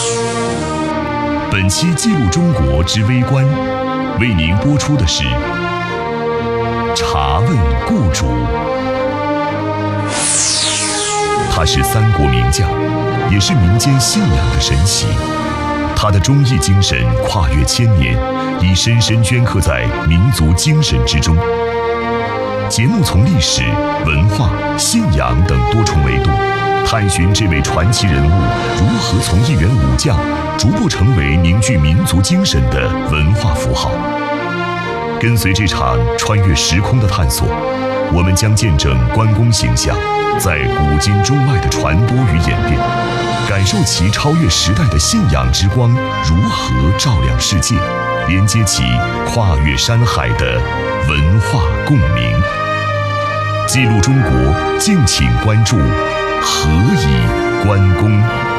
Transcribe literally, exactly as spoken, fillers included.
本期记录中国之微观，为您播出的是查问故主。他是三国名将，也是民间信仰的神奇。他的忠义精神跨越千年，已深深镌刻在民族精神之中。节目从历史、文化、信仰等多重维度，探寻这位传奇人物如何从一员武将逐步成为凝聚民族精神的文化符号。跟随这场穿越时空的探索，我们将见证关公形象在古今中外的传播与演变，感受其超越时代的信仰之光如何照亮世界，连接起跨越山海的文化共鸣。记录中国，敬请关注何以关公。